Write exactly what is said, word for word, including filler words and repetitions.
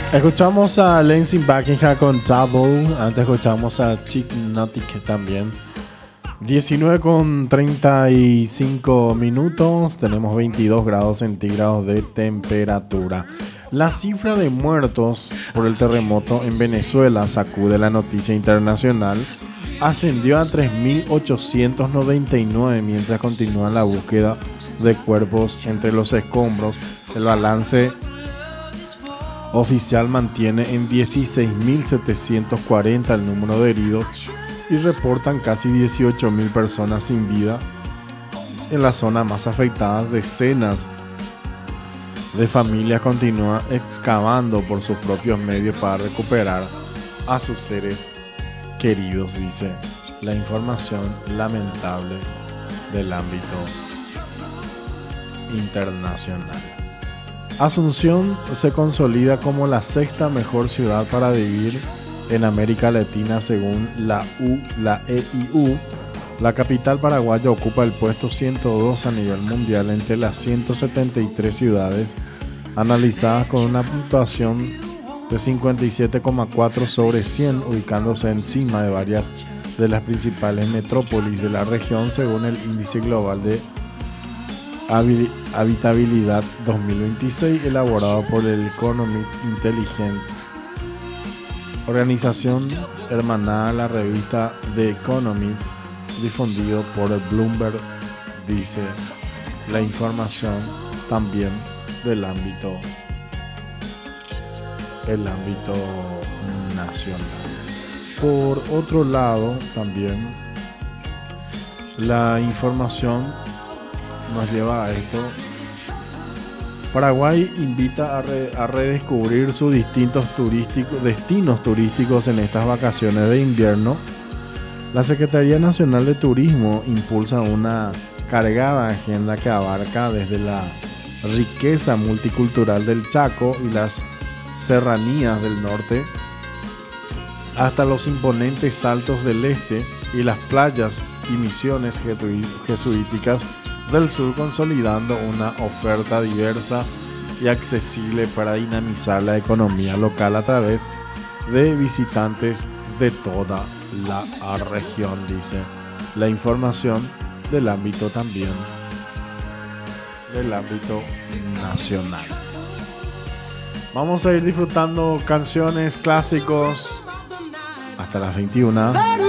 Escuchamos a Lindsey Buckingham con Double. Antes escuchamos a Chick Nautic también. diecinueve con treinta y cinco minutos. Tenemos veintidós grados centígrados de temperatura. La cifra de muertos por el terremoto en Venezuela, sacude la noticia internacional, ascendió a tres mil ochocientos noventa y nueve mientras continúa la búsqueda de cuerpos entre los escombros. El balance oficial mantiene en dieciséis mil setecientos cuarenta el número de heridos y reportan casi dieciocho mil personas sin vida. En la zona más afectada, decenas de familias continúan excavando por sus propios medios para recuperar a sus seres queridos, dice la información lamentable del ámbito internacional. Asunción se consolida como la sexta mejor ciudad para vivir en América Latina según la, U, la E I U. La capital paraguaya ocupa el puesto ciento dos a nivel mundial entre las ciento setenta y tres ciudades analizadas con una puntuación de cincuenta y siete coma cuatro sobre cien, ubicándose encima de varias de las principales metrópolis de la región según el Índice Global de Habitabilidad dos mil veintiséis elaborado por el Economic Intelligence, organización hermanada a la revista The Economist, difundido por el Bloomberg, dice la información también del ámbito el ámbito nacional. Por otro lado, también la información nos lleva a esto. Paraguay invita a, re, a redescubrir sus distintos turísticos, destinos turísticos en estas vacaciones de invierno. La Secretaría Nacional de Turismo impulsa una cargada agenda que abarca desde la riqueza multicultural del Chaco y las serranías del norte hasta los imponentes saltos del este y las playas y misiones jesuíticas del sur, consolidando una oferta diversa y accesible para dinamizar la economía local a través de visitantes de toda la región, dice la información del ámbito también del ámbito nacional. Vamos a ir disfrutando canciones, clásicos hasta las veintiuna.